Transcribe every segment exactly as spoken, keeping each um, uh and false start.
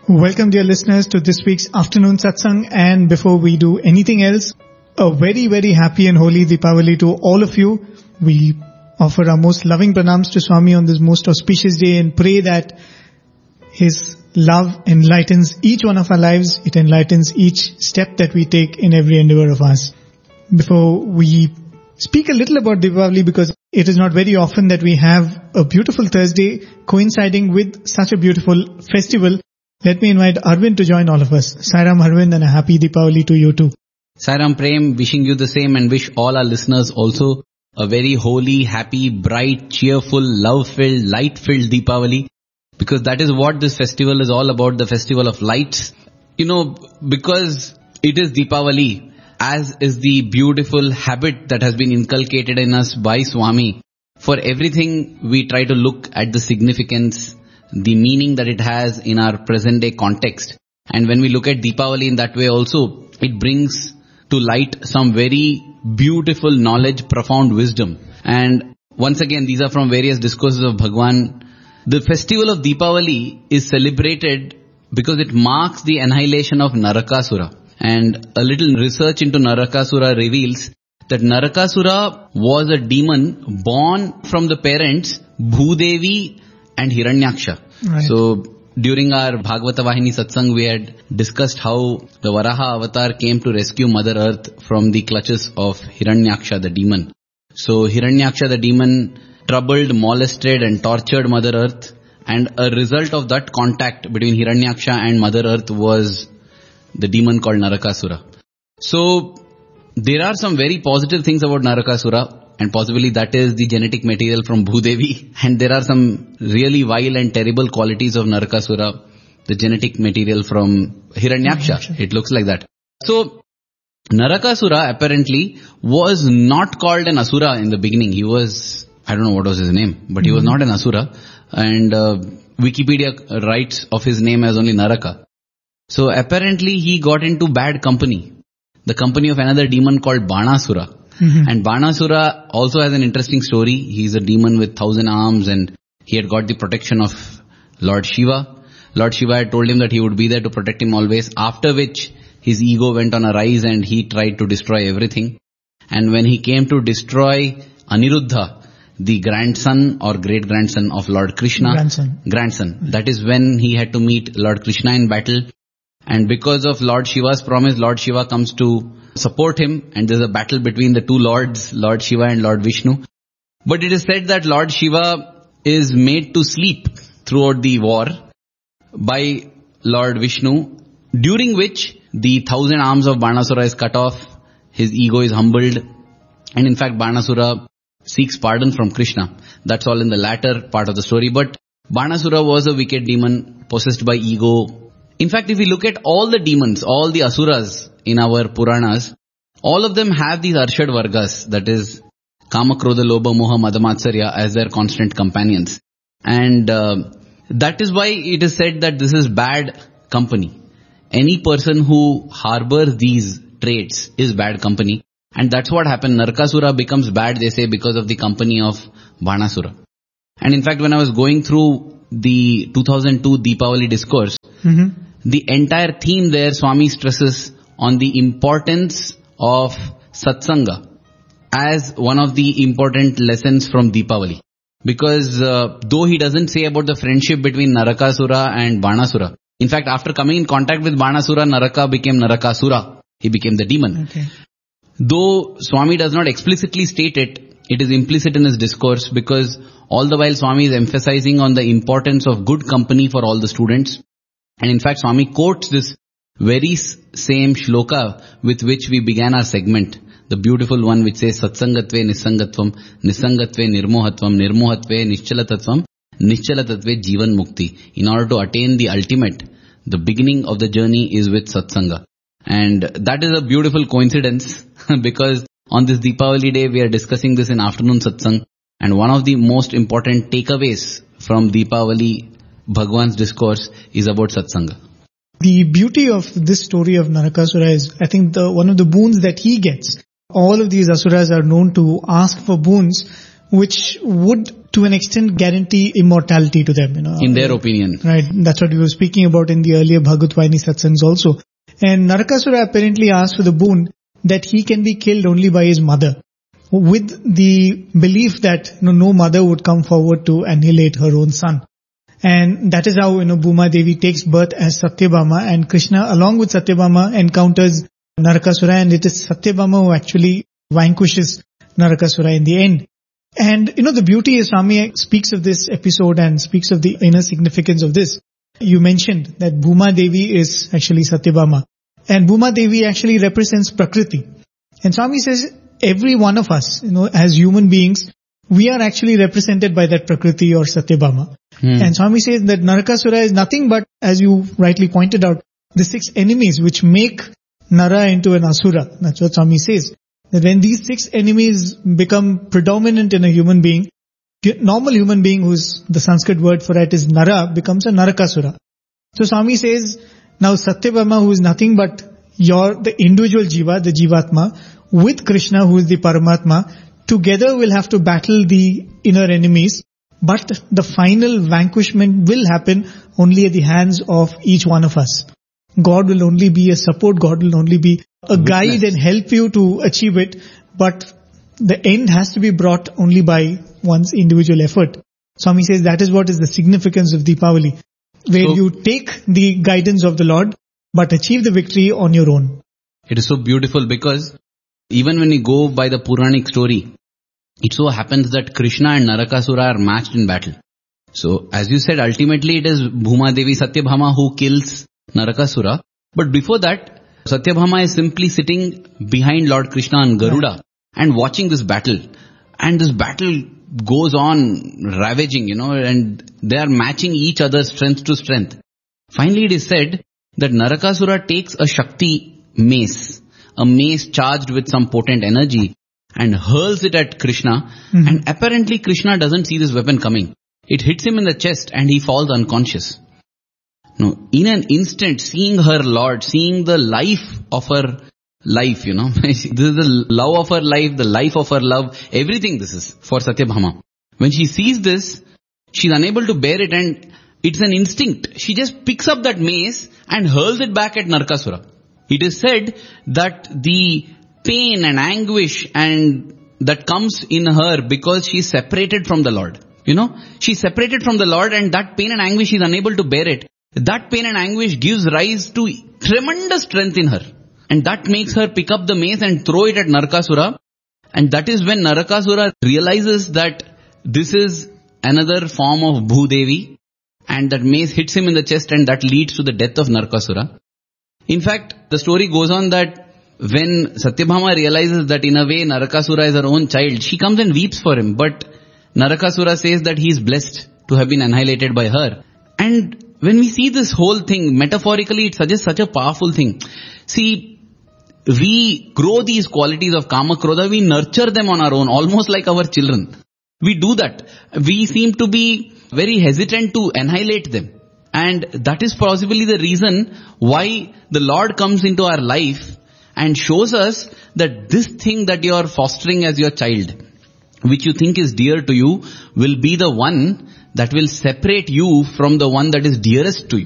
Welcome, dear listeners, to this week's afternoon satsang. And before we do anything else, a very, very happy and holy Deepavali to all of you. We offer our most loving pranams to Swami on this most auspicious day and pray that His love enlightens each one of our lives. It enlightens each step that we take in every endeavor of ours. Before we speak a little about Deepavali, because it is not very often that we have a beautiful Thursday coinciding with such a beautiful festival, let me invite Arvind to join all of us. Sairam Arvind, and a happy Deepavali to you too. Sairam Prem, wishing you the same, and wish all our listeners also a very holy, happy, bright, cheerful, love-filled, light-filled Deepavali. Because that is what this festival is all about, the festival of lights. You know, because it is Deepavali, as is the beautiful habit that has been inculcated in us by Swami. For everything, we try to look at the significance, the meaning that it has in our present day context. And when we look at Deepavali in that way also, it brings to light some very beautiful knowledge, profound wisdom. And once again, these are from various discourses of Bhagwan. The festival of Deepavali is celebrated because it marks the annihilation of Narakasura. And a little research into Narakasura reveals that Narakasura was a demon born from the parents Bhudevi and Hiranyaksha. Right. So during our Bhagavata Vahini Satsang, we had discussed how the Varaha avatar came to rescue Mother Earth from the clutches of Hiranyaksha, the demon. So Hiranyaksha, the demon, troubled, molested and tortured Mother Earth, and a result of that contact between Hiranyaksha and Mother Earth was the demon called Narakasura. So there are some very positive things about Narakasura, and possibly that is the genetic material from Bhudevi. And there are some really vile and terrible qualities of Narakasura, the genetic material from Hiranyaksha. It looks like that. So Narakasura apparently was not called an Asura in the beginning. He was, I don't know what was his name, but he mm-hmm. was not an Asura. And uh, Wikipedia writes of his name as only Naraka. So apparently he got into bad company. The company of another demon called Banasura. Mm-hmm. And Banasura also has an interesting story. He's a demon with thousand arms, and he had got the protection of Lord Shiva. Lord Shiva had told him that he would be there to protect him always, after which his ego went on a rise and he tried to destroy everything. And when he came to destroy Aniruddha, the grandson or great-grandson of Lord Krishna, grandson. grandson, that is when he had to meet Lord Krishna in battle. And because of Lord Shiva's promise, Lord Shiva comes to support him, and there's a battle between the two lords, Lord Shiva and Lord Vishnu. But it is said that Lord Shiva is made to sleep throughout the war by Lord Vishnu, during which the thousand arms of Banasura is cut off, his ego is humbled, and in fact Banasura seeks pardon from Krishna. That's all in the latter part of the story. But Banasura was a wicked demon possessed by ego. In fact, if we look at all the demons, all the asuras in our Puranas, all of them have these Arshad Vargas, that is Kama, Krodha, Lobha, Moha, Mada, Matsarya, as their constant companions. And uh, that is why it is said that this is bad company. Any person who harbors these traits is bad company. And that's what happened. Narakasura becomes bad, they say, because of the company of Banasura. And in fact, when I was going through the two thousand two Deepavali discourse, mm-hmm. the entire theme there, Swami stresses on the importance of satsanga as one of the important lessons from Deepavali. Because uh, though he doesn't say about the friendship between Narakasura and Banasura, in fact, after coming in contact with Banasura, Naraka became Narakasura. He became the demon. Okay. Though Swami does not explicitly state it, it is implicit in his discourse, because all the while Swami is emphasizing on the importance of good company for all the students. And in fact, Swami quotes this very same shloka with which we began our segment. The beautiful one which says, Satsangatve Nisangatvam, Nisangatve Nirmohatvam, Nirmohatve Nischalatatvam, Nischalatatve Jivan Mukti. In order to attain the ultimate, the beginning of the journey is with Satsanga. And that is a beautiful coincidence because on this Deepavali day we are discussing this in afternoon satsang, and one of the most important takeaways from Deepavali Bhagwan's discourse is about satsanga. The beauty of this story of Narakasura is, I think, the one of the boons that he gets. All of these asuras are known to ask for boons which would to an extent guarantee immortality to them, you know. In their opinion. Right. That's what we were speaking about in the earlier Bhagavat-Vani satsangs also. And Narakasura apparently asked for the boon that he can be killed only by his mother, with the belief that, you know, no mother would come forward to annihilate her own son. And that is how, you know, Bhuma Devi takes birth as Satyabhama, and Krishna along with Satyabhama encounters Narakasura, and it is Satyabhama who actually vanquishes Narakasura in the end. And, you know, the beauty is, Swami speaks of this episode and speaks of the inner significance of this. You mentioned that Bhuma Devi is actually Satyabhama. And Bhuma Devi actually represents Prakriti. And Swami says, every one of us, you know, as human beings, we are actually represented by that Prakriti or Satyabhama. Hmm. And Swami says that Narakasura is nothing but, as you rightly pointed out, the six enemies which make Nara into an Asura. That's what Swami says. That when these six enemies become predominant in a human being, normal human being, who's the Sanskrit word for it is Nara, becomes a Narakasura. So Swami says, now Satyabhama, who is nothing but your, the individual Jiva, the Jivatma, with Krishna, who is the Paramatma, together will have to battle the inner enemies, but the final vanquishment will happen only at the hands of each one of us. God will only be a support, God will only be a guide and help you to achieve it, but the end has to be brought only by one's individual effort. Swami says that is what is the significance of Deepavali, where so, you take the guidance of the Lord, but achieve the victory on your own. It is so beautiful because even when you go by the Puranic story, it so happens that Krishna and Narakasura are matched in battle. So as you said, ultimately it is Bhuma Devi Satyabhama who kills Narakasura. But before that, Satyabhama is simply sitting behind Lord Krishna on Garuda right. and watching this battle. And this battle goes on ravaging, you know, and they are matching each other's strength to strength. Finally it is said that Narakasura takes a Shakti mace, a mace charged with some potent energy, and hurls it at Krishna. Mm-hmm. And apparently Krishna doesn't see this weapon coming. It hits him in the chest and he falls unconscious. No, in an instant, seeing her Lord, seeing the life of her life, you know, this is the love of her life, the life of her love, everything this is for Satyabhama. When she sees this, she's unable to bear it, and it's an instinct. She just picks up that mace and hurls it back at Narakasura. It is said that the pain and anguish and that comes in her because she's separated from the Lord. You know, she's separated from the Lord, and that pain and anguish, she's unable to bear it. That pain and anguish gives rise to tremendous strength in her. And that makes her pick up the mace and throw it at Narakasura. And that is when Narakasura realizes that this is another form of Bhudevi. And that mace hits him in the chest, and that leads to the death of Narakasura. In fact, the story goes on that when Satyabhama realizes that in a way Narakasura is her own child, she comes and weeps for him. But Narakasura says that he is blessed to have been annihilated by her. And when we see this whole thing, metaphorically, it suggests such a powerful thing. See, we grow these qualities of Kama Krodha, we nurture them on our own, almost like our children. We do that. We seem to be very hesitant to annihilate them. And that is possibly the reason why the Lord comes into our life and shows us that this thing that you are fostering as your child, which you think is dear to you, will be the one that will separate you from the one that is dearest to you.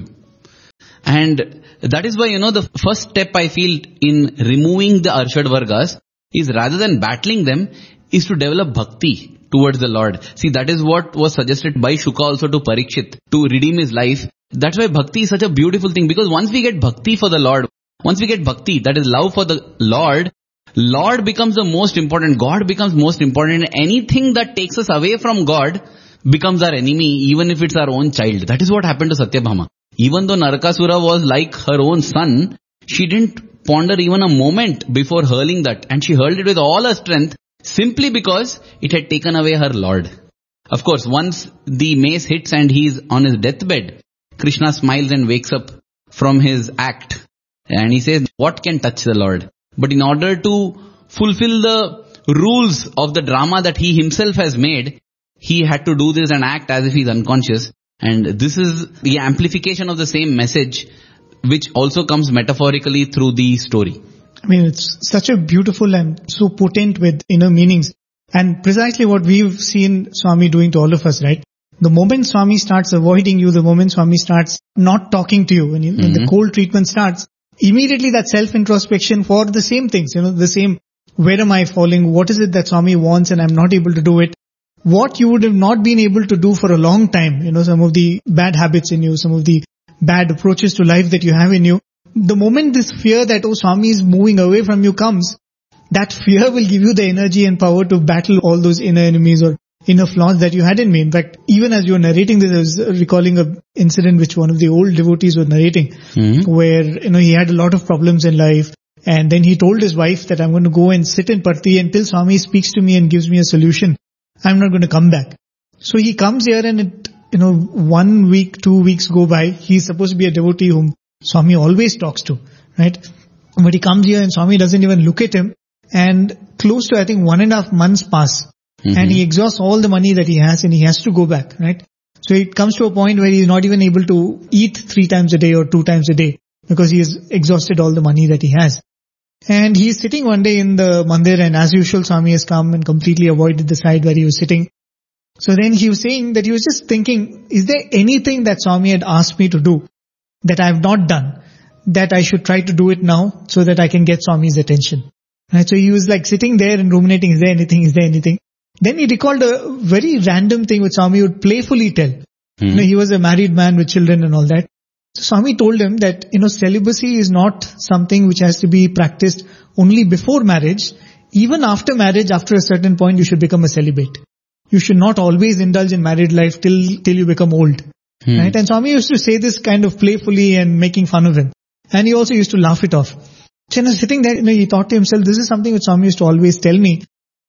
And that is why, you know, the first step I feel in removing the Arshad Vargas is, rather than battling them, is to develop bhakti towards the Lord. See, that is what was suggested by Shuka also to Parikshit to redeem his life. That's why bhakti is such a beautiful thing, because once we get bhakti for the Lord, once we get bhakti, that is love for the Lord, Lord becomes the most important, God becomes most important. Anything that takes us away from God becomes our enemy, even if it's our own child. That is what happened to Satyabhama. Even though Narakasura was like her own son, she didn't ponder even a moment before hurling that, and she hurled it with all her strength simply because it had taken away her Lord. Of course, once the mace hits and he is on his deathbed, Krishna smiles and wakes up from his act, and he says, what can touch the Lord? But in order to fulfill the rules of the drama that he himself has made, he had to do this and act as if he's unconscious. And this is the amplification of the same message, which also comes metaphorically through the story. I mean, it's such a beautiful and so potent with inner meanings. And precisely what we've seen Swami doing to all of us, right? The moment Swami starts avoiding you, the moment Swami starts not talking to you, when, you, mm-hmm. when the cold treatment starts, immediately that self-introspection for the same things, you know, the same, where am I falling? What is it that Swami wants and I'm not able to do it? What you would have not been able to do for a long time, you know, some of the bad habits in you, some of the bad approaches to life that you have in you. The moment this fear that, oh, Swami is moving away from you comes, that fear will give you the energy and power to battle all those inner enemies or inner flaws that you had in me. In fact, even as you were narrating this, I was recalling an incident which one of the old devotees was narrating, mm-hmm. where, you know, he had a lot of problems in life. And then he told his wife that I'm going to go and sit in Parthi until Swami speaks to me and gives me a solution. I'm not going to come back. So he comes here and it, you know, one week, two weeks go by. He's supposed to be a devotee whom Swami always talks to, right? But he comes here and Swami doesn't even look at him. And close to, I think, one and a half months pass. Mm-hmm. And he exhausts all the money that he has and he has to go back, right? So it comes to a point where he's not even able to eat three times a day or two times a day because he has exhausted all the money that he has. And he's sitting one day in the mandir and as usual Swami has come and completely avoided the side where he was sitting. So then he was saying that he was just thinking, is there anything that Swami had asked me to do that I have not done, that I should try to do it now so that I can get Swami's attention? Right? So he was like sitting there and ruminating, is there anything, is there anything? Then he recalled a very random thing which Swami would playfully tell. Mm-hmm. You know, he was a married man with children and all that. So Swami told him that, you know, celibacy is not something which has to be practiced only before marriage. Even after marriage, after a certain point, you should become a celibate. You should not always indulge in married life till, till you become old. Hmm. Right? And Swami used to say this kind of playfully and making fun of him. And he also used to laugh it off. So, you know, sitting there, you know, he thought to himself, this is something which Swami used to always tell me.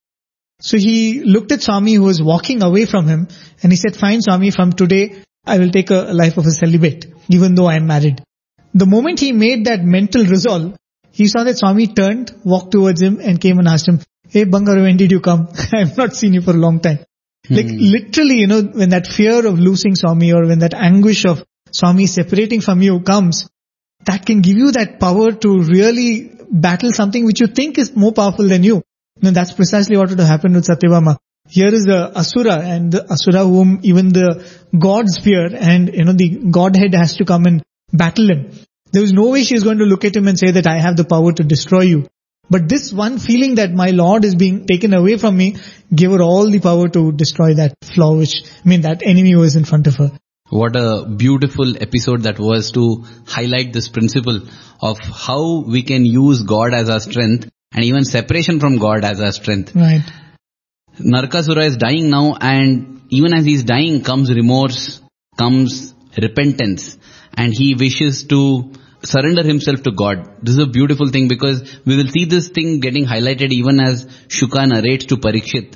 So he looked at Swami who was walking away from him and he said, fine Swami, from today, I will take a life of a celibate, even though I am married. The moment he made that mental resolve, he saw that Swami turned, walked towards him and came and asked him, hey Bangaru, when did you come? I have not seen you for a long time. Hmm. Like literally, you know, when that fear of losing Swami or when that anguish of Swami separating from you comes, that can give you that power to really battle something which you think is more powerful than you. You know, that's precisely what would have happened with Satyabhama. Here is the Asura and the Asura whom even the gods fear and, you know, the Godhead has to come and battle him. There was no way she is going to look at him and say that I have the power to destroy you. But this one feeling that my Lord is being taken away from me gave her all the power to destroy that flaw which, I mean, that enemy was in front of her. What a beautiful episode that was to highlight this principle of how we can use God as our strength and even separation from God as our strength. Right. Narakasura is dying now and even as he's dying comes remorse, comes repentance and he wishes to surrender himself to God. This is a beautiful thing because we will see this thing getting highlighted even as Shuka narrates to Parikshit.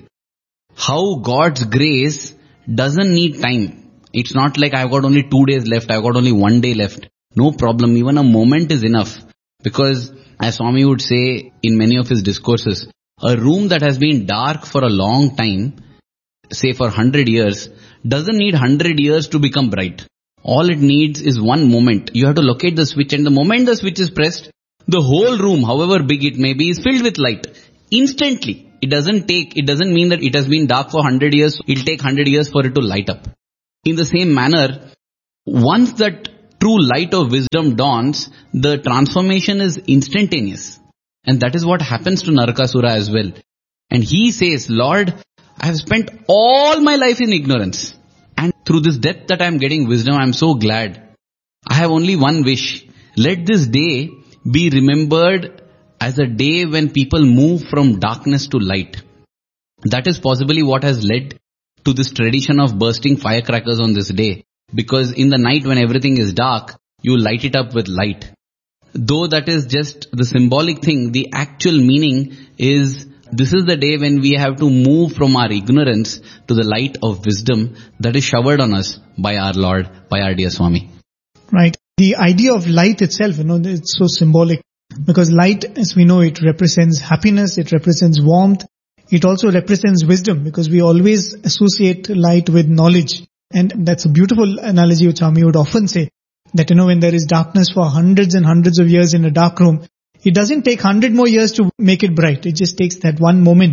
How God's grace doesn't need time. It's not like I've got only two days left, I've got only one day left. No problem, even a moment is enough. Because as Swami would say in many of his discourses, a room that has been dark for a long time, say for one hundred years, doesn't need one hundred years to become bright. All it needs is one moment. You have to locate the switch and the moment the switch is pressed, the whole room, however big it may be, is filled with light. Instantly. It doesn't take, it doesn't mean that it has been dark for one hundred years, it'll take one hundred years for it to light up. In the same manner, once that true light of wisdom dawns, the transformation is instantaneous. And that is what happens to Narakasura as well. And he says, Lord, I have spent all my life in ignorance. And through this death that I am getting wisdom, I am so glad. I have only one wish. Let this day be remembered as a day when people move from darkness to light. That is possibly what has led to this tradition of bursting firecrackers on this day. Because in the night when everything is dark, you light it up with light. Though that is just the symbolic thing, the actual meaning is this is the day when we have to move from our ignorance to the light of wisdom that is showered on us by our Lord, by our dear Swami. Right. The idea of light itself, you know, it's so symbolic. Because light, as we know, it represents happiness, it represents warmth. It also represents wisdom because we always associate light with knowledge. And that's a beautiful analogy which Swami would often say. That, you know, when there is darkness for hundreds and hundreds of years in a dark room, it doesn't take hundred more years to make it bright. It just takes that one moment.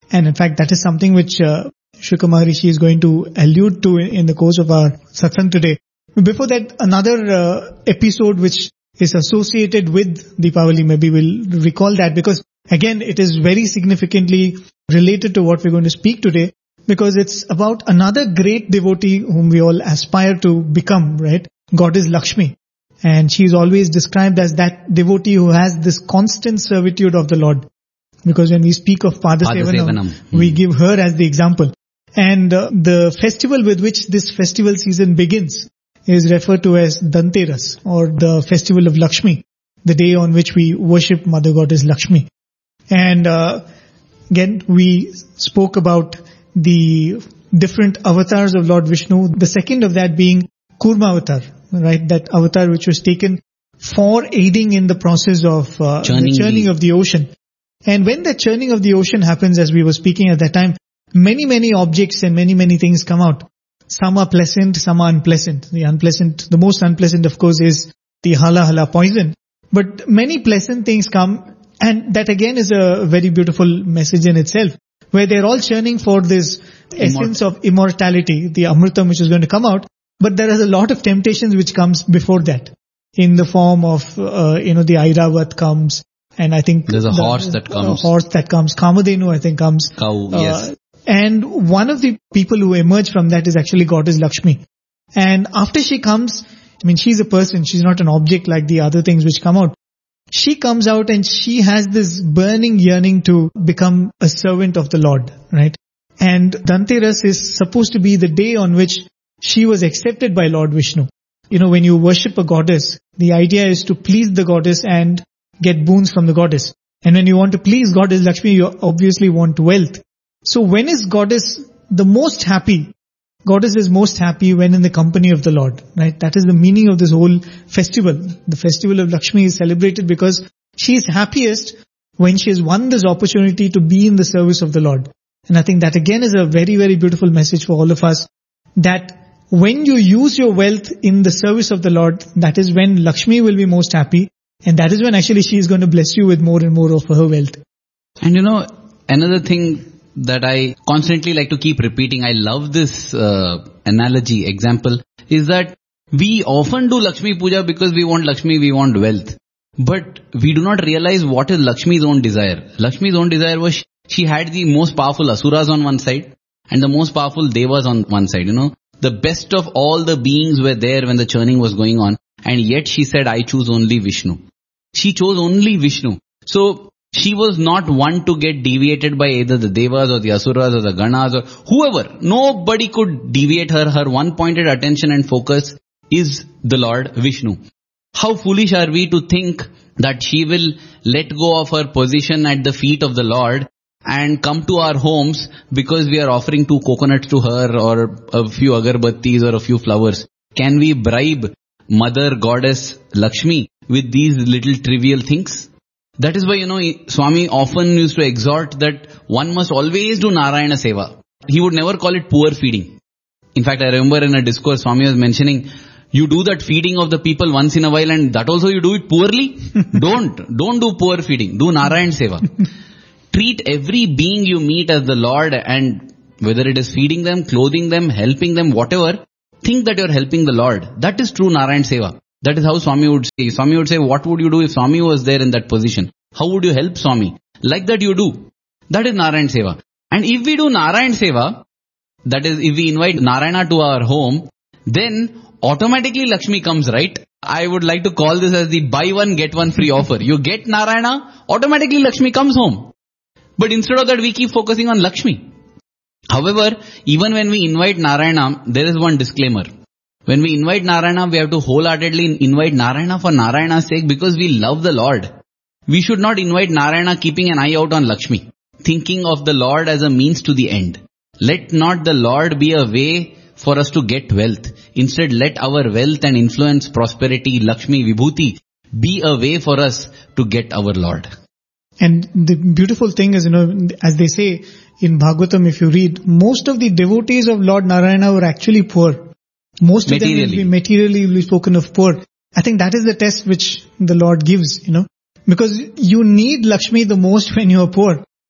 And in fact, that is something which uh, Shukra Maharishi is going to allude to in, in the course of our satsang today. Before that, another uh, episode which is associated with Deepavali, maybe we'll recall that, because again, it is very significantly related to what we're going to speak today, because it's about another great devotee whom we all aspire to become, right? Goddess Lakshmi. And she is always described as that devotee who has this constant servitude of the Lord. Because when we speak of Pada Sevanam, hmm. we give her as the example. And uh, the festival with which this festival season begins is referred to as Dhanteras, or the festival of Lakshmi, the day on which we worship Mother Goddess Lakshmi. And uh, again, we spoke about the different avatars of Lord Vishnu, the second of that being Kurma avatar, right? That avatar which was taken for aiding in the process of uh, churning, the churning the... of the ocean. And when the churning of the ocean happens, as we were speaking at that time, many, many objects and many, many things come out. Some are pleasant, some are unpleasant. The unpleasant, the most unpleasant, of course, is the hala hala poison. But many pleasant things come, and that again is a very beautiful message in itself, where they're all churning for this essence of immortality, the amritam which is going to come out. But there is a lot of temptations which comes before that, in the form of, uh, you know, the Airavat comes, and I think there's a the, horse that comes. A horse that comes. Kamadhenu, I think, comes. Cow, uh, yes. And one of the people who emerge from that is actually Goddess Lakshmi. And after she comes, I mean, she's a person, she's not an object like the other things which come out. She comes out and she has this burning yearning to become a servant of the Lord, right? And Dhanteras is supposed to be the day on which she was accepted by Lord Vishnu. You know, when you worship a goddess, the idea is to please the goddess and get boons from the goddess. And when you want to please Goddess Lakshmi, you obviously want wealth. So when is Goddess the most happy? Goddess is most happy when in the company of the Lord, right? That is the meaning of this whole festival. The festival of Lakshmi is celebrated because she is happiest when she has won this opportunity to be in the service of the Lord. And I think that again is a very, very beautiful message for all of us, that when you use your wealth in the service of the Lord, that is when Lakshmi will be most happy, and that is when actually she is going to bless you with more and more of her wealth. And you know, another thing that I constantly like to keep repeating, I love this uh, analogy, example, is that we often do Lakshmi Puja because we want Lakshmi, we want wealth. But we do not realize what is Lakshmi's own desire. Lakshmi's own desire was she had the most powerful Asuras on one side and the most powerful Devas on one side, you know. The best of all the beings were there when the churning was going on, and yet she said, I choose only Vishnu. She chose only Vishnu. So she was not one to get deviated by either the Devas or the Asuras or the Ganas or whoever. Nobody could deviate her. Her one pointed attention and focus is the Lord Vishnu. How foolish are we to think that she will let go of her position at the feet of the Lord and come to our homes because we are offering two coconuts to her or a few agarbattis or a few flowers. Can we bribe Mother Goddess Lakshmi with these little trivial things? That is why, you know, Swami often used to exhort that one must always do Narayana Seva. He would never call it poor feeding. In fact, I remember in a discourse, Swami was mentioning, you do that feeding of the people once in a while and that also you do it poorly? don't. Don't do poor feeding. Do Narayana Seva. Treat every being you meet as the Lord, and whether it is feeding them, clothing them, helping them, whatever, think that you are helping the Lord. That is true Narayana Seva. That is how Swami would say. Swami would say, what would you do if Swami was there in that position? How would you help Swami? Like that you do. That is Narayana Seva. And if we do Narayana Seva, that is if we invite Narayana to our home, then automatically Lakshmi comes, right? I would like to call this as the buy one get one free offer. You get Narayana, automatically Lakshmi comes home. But instead of that, we keep focusing on Lakshmi. However, even when we invite Narayana, there is one disclaimer. When we invite Narayana, we have to wholeheartedly invite Narayana for Narayana's sake because we love the Lord. We should not invite Narayana keeping an eye out on Lakshmi, thinking of the Lord as a means to the end. Let not the Lord be a way for us to get wealth. Instead, let our wealth and influence, prosperity, Lakshmi, Vibhuti be a way for us to get our Lord. And the beautiful thing is, you know, as they say in Bhagavatam, if you read, most of the devotees of Lord Narayana were actually poor. Most of them will be materially will be spoken of poor. I think that is the test which the Lord gives, you know, because you need Lakshmi the most when you are poor.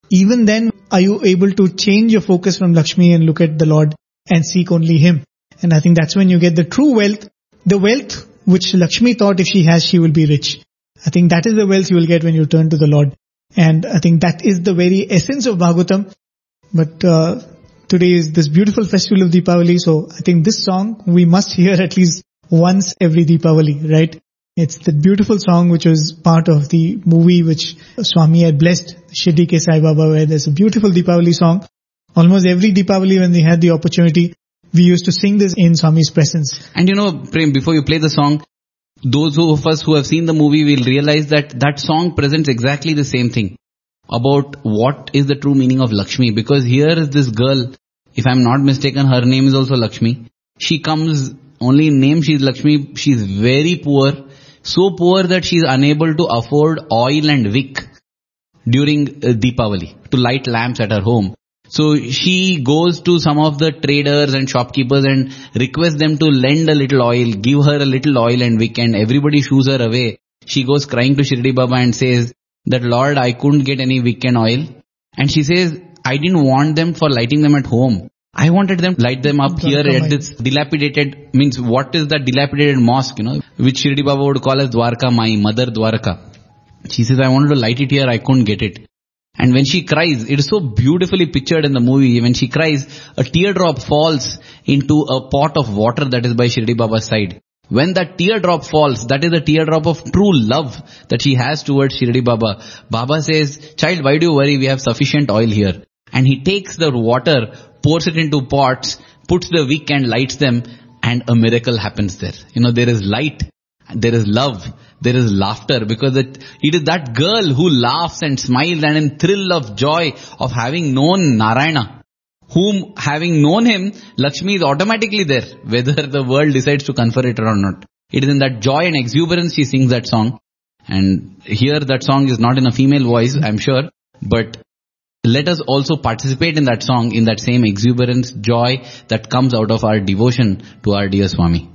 even then are you able to change your focus from Lakshmi and look at the Lord and seek only Him. And I think that's when you get the true wealth, the wealth which Lakshmi thought if she has, she will be rich. I think that is the wealth you will get when you turn to the Lord. And I think that is the very essence of Bhagavatam. But uh, today is this beautiful festival of Deepavali, so I think this song we must hear at least once every Deepavali, right? It's the beautiful song which was part of the movie which Swami had blessed, Shirdi Ke Sai Baba, where there's a beautiful Deepavali song. Almost every Deepavali when we had the opportunity, we used to sing this in Swami's presence. And you know, Prem, before you play the song, those of us who have seen the movie will realize that that song presents exactly the same thing about what is the true meaning of Lakshmi. Because here is this girl, if I'm not mistaken, her name is also Lakshmi. She comes, only in name she's Lakshmi, she's very poor. So poor that she is unable to afford oil and wick during uh, Deepavali to light lamps at her home. So she goes to some of the traders and shopkeepers and requests them to lend a little oil, give her a little oil and wick, and everybody shoos her away. She goes crying to Shirdi Baba and says that, Lord, I couldn't get any wick and oil. And she says, I didn't want them for lighting them at home. I wanted them to light them up here at this dilapidated, means what is that dilapidated mosque, you know, which Shirdi Baba would call as Dwarka Mai, Mother Dwarka. She says, I wanted to light it here, I couldn't get it. And when she cries, it is so beautifully pictured in the movie. When she cries, a teardrop falls into a pot of water that is by Shirdi Baba's side. When that teardrop falls, that is a teardrop of true love that she has towards Shirdi Baba. Baba says, child, why do you worry? We have sufficient oil here. And he takes the water, pours it into pots, puts the wick and lights them, and a miracle happens there. You know, there is light, there is love, there is laughter, because it, it is that girl who laughs and smiles and in thrill of joy of having known Narayana, whom having known him, Lakshmi is automatically there, whether the world decides to confer it or not. It is in that joy and exuberance she sings that song. And here that song is not in a female voice, I'm sure, but let us also participate in that song, in that same exuberance, joy that comes out of our devotion to our dear Swami.